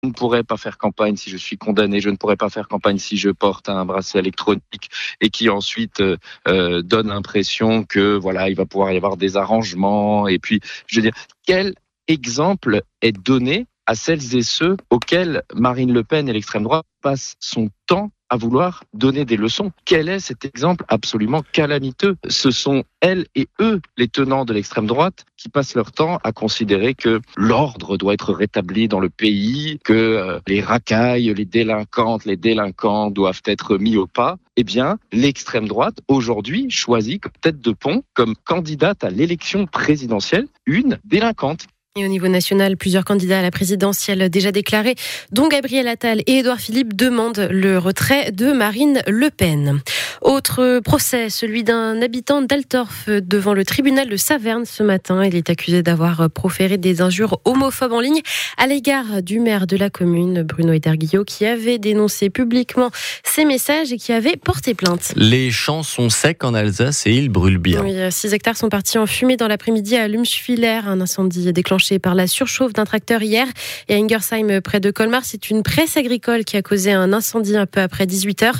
Je ne pourrais pas faire campagne si je suis condamné, je ne pourrais pas faire campagne si je porte un bracelet électronique et qui ensuite donne l'impression que voilà, il va pouvoir y avoir des arrangements. Et puis, je veux dire, quel exemple est donné à celles et ceux auxquels Marine Le Pen et l'extrême droite passent son temps à vouloir donner des leçons? Quel est cet exemple absolument calamiteux? Ce sont elles et eux, les tenants de l'extrême droite, qui passent leur temps à considérer que l'ordre doit être rétabli dans le pays, que les racailles, les délinquantes, les délinquants doivent être mis au pas. Eh bien, l'extrême droite, aujourd'hui, choisit comme tête de pont, comme candidate à l'élection présidentielle, une délinquante. Et au niveau national, plusieurs candidats à la présidentielle déjà déclarés, dont Gabriel Attal et Édouard Philippe, demandent le retrait de Marine Le Pen. Autre procès, celui d'un habitant d'Altorf devant le tribunal de Saverne ce matin. Il est accusé d'avoir proféré des injures homophobes en ligne à l'égard du maire de la commune, Bruno Ederguillot, qui avait dénoncé publiquement ces messages et qui avait porté plainte. Les champs sont secs en Alsace et ils brûlent bien. Oui, 6 hectares sont partis en fumée dans l'après-midi à Lumschwiller, un incendie déclenché par la surchauffe d'un tracteur hier. Et à Ingersheim, près de Colmar, c'est une presse agricole qui a causé un incendie un peu après 18h.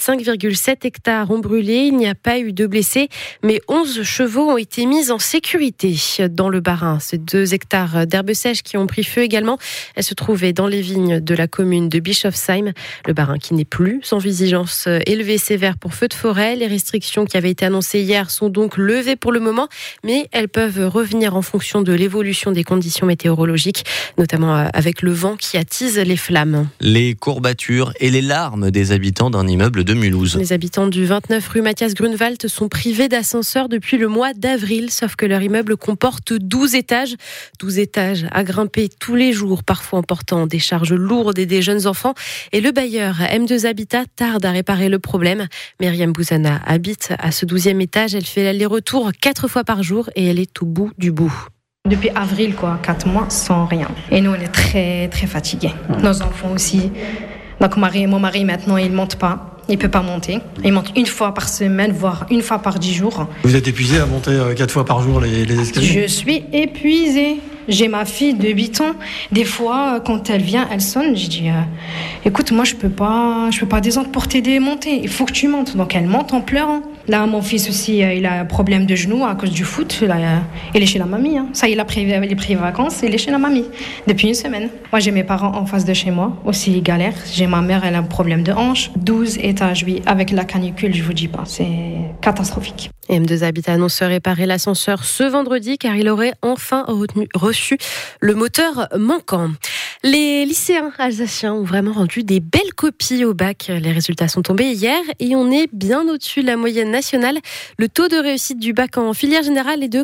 5,7 hectares ont brûlé. Il n'y a pas eu de blessés, mais 11 chevaux ont été mis en sécurité dans le Bas-Rhin. Ces 2 hectares d'herbes sèches qui ont pris feu également. Elles se trouvaient dans les vignes de la commune de Bischofsheim. Le Bas-Rhin qui n'est plus sans vigilance élevée sévère pour feu de forêt. Les restrictions qui avaient été annoncées hier sont donc levées pour le moment, mais elles peuvent revenir en fonction de l'évolution des conditions météorologiques, notamment avec le vent qui attise les flammes. Les courbatures et les larmes des habitants d'un immeuble de Mulhouse. Les habitants du 29 rue Mathias Grunewald sont privés d'ascenseur depuis le mois d'avril, sauf que leur immeuble comporte 12 étages. 12 étages à grimper tous les jours, parfois en portant des charges lourdes et des jeunes enfants. Et le bailleur M2 Habitat tarde à réparer le problème. Myriam Bouzana habite à ce 12e étage. Elle fait l'aller-retour 4 fois par jour et elle est au bout du bout. Depuis avril, 4 mois sans rien. Et nous, on est très, très fatigués. Nos enfants aussi. Donc, mon mari, maintenant, il ne monte pas. Il ne peut pas monter. Il monte 1 fois par semaine, voire 1 fois par 10 jours. Vous êtes épuisé à monter 4 fois par jour les escaliers? Je suis épuisée. J'ai ma fille de 8 ans. Des fois, quand elle vient, elle sonne. Je dis, écoute, moi, je peux pas descendre pour t'aider à monter. Il faut que tu montes. Donc, elle monte en pleurant. Là, mon fils aussi, il a un problème de genou à cause du foot. Là, il est chez la mamie. Ça, il est pris vacances. Il est chez la mamie depuis 1 semaine. Moi, j'ai mes parents en face de chez moi. Aussi, ils galèrent. J'ai ma mère, elle a un problème de hanche. 12 étages, oui. Avec la canicule, je vous dis pas. C'est catastrophique. Et M2 Habitat annonce réparer l'ascenseur ce vendredi car il aurait enfin reçu le moteur manquant. Les lycéens alsaciens ont vraiment rendu des belles copies au bac. Les résultats sont tombés hier et on est bien au-dessus de la moyenne nationale. Le taux de réussite du bac en filière générale est de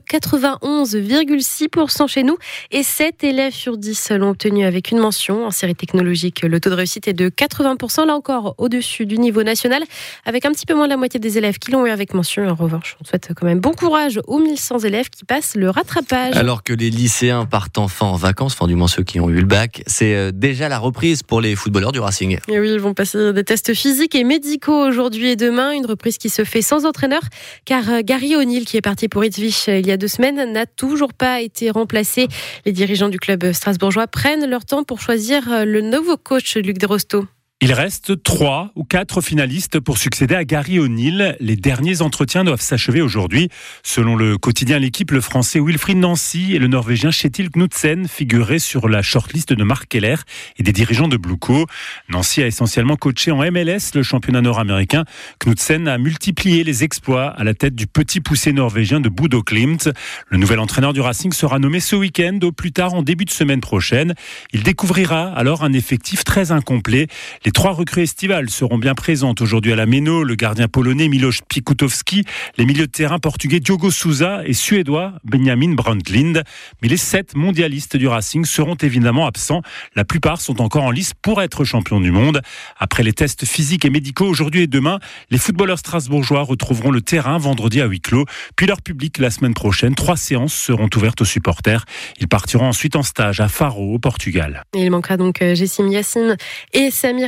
91,6% chez nous et 7 élèves sur 10 l'ont obtenu avec une mention. En série technologique, le taux de réussite est de 80%, là encore au-dessus du niveau national, avec un petit peu moins de la moitié des élèves qui l'ont eu avec mention. En revanche, on souhaite quand même bon courage aux 1100 élèves qui passent le rattrapage. Alors que les lycéens partent enfin en vacances, enfin du moins ceux qui ont eu le bac, c'est déjà la reprise pour les footballeurs du Racing. Et oui, ils vont passer des tests physiques et médicaux aujourd'hui et demain, une reprise qui se fait sans entraîneur, car Gary O'Neill, qui est parti pour Ipswich il y a 2 semaines, n'a toujours pas été remplacé. Les dirigeants du club strasbourgeois prennent leur temps pour choisir le nouveau coach, Luc Desrosteaux. Il reste 3 ou 4 finalistes pour succéder à Gary O'Neill. Les derniers entretiens doivent s'achever aujourd'hui. Selon le quotidien L'Équipe, le Français Wilfried Nancy et le Norvégien Kjetil Knudsen figuraient sur la shortlist de Marc Keller et des dirigeants de Blueco. Nancy a essentiellement coaché en MLS, le championnat nord-américain. Knudsen a multiplié les exploits à la tête du petit poussé norvégien de Bodo Glimt. Le nouvel entraîneur du Racing sera nommé ce week-end, au plus tard en début de semaine prochaine. Il découvrira alors un effectif très incomplet. Les 3 recrues estivales seront bien présentes aujourd'hui à la Méno, le gardien polonais Miloš Pikutowski, les milieux de terrain portugais Diogo Sousa et suédois Benjamin Brandtlind. Mais les 7 mondialistes du Racing seront évidemment absents. La plupart sont encore en lice pour être champions du monde. Après les tests physiques et médicaux aujourd'hui et demain, les footballeurs strasbourgeois retrouveront le terrain vendredi à huis clos, puis leur public la semaine prochaine. 3 séances seront ouvertes aux supporters. Ils partiront ensuite en stage à Faro, au Portugal. Et il manquera donc Jessim Yassine et Samir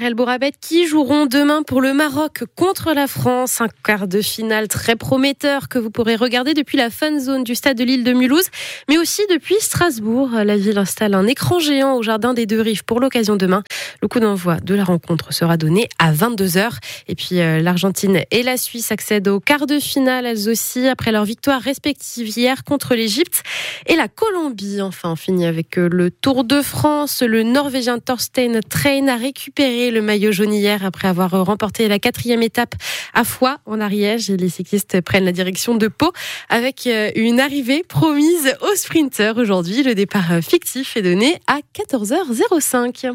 El Bourabed qui joueront demain pour le Maroc contre la France. Un quart de finale très prometteur que vous pourrez regarder depuis la Fun Zone du stade de l'Île de Mulhouse, mais aussi depuis Strasbourg. La ville installe un écran géant au jardin des Deux Rives pour l'occasion demain. Le coup d'envoi de la rencontre sera donné à 22h. Et puis l'Argentine et la Suisse accèdent au quart de finale, elles aussi, après leur victoire respective hier contre l'Égypte et la Colombie. Enfin, on finit avec le Tour de France. Le Norvégien Thorstein Train a récupéré le maillot jaune hier après avoir remporté la 4e étape à Foix en Ariège. Et les cyclistes prennent la direction de Pau avec une arrivée promise aux sprinteurs aujourd'hui. Le départ fictif est donné à 14h05.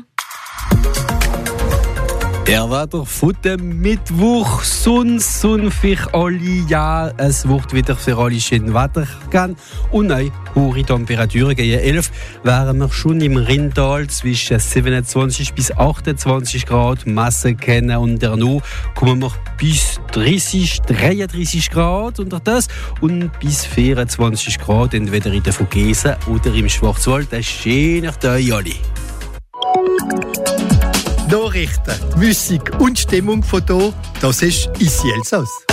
Der Wetter von dem Mittwoch, Sonn für alle, ja, es wird wieder für alle schön Wetter gehen und hohe Temperaturen gegen 11 wären wir schon im Rheintal zwischen 27 bis 28 Grad, Masse kennen und danach kommen wir bis 30, 33 Grad unter das und bis 24 Grad entweder in der Vogesen oder im Schwarzwald. Ein schöner Tag alle. Nachrichten, Musik und Stimmung von hier, das ist «Ici Elsass».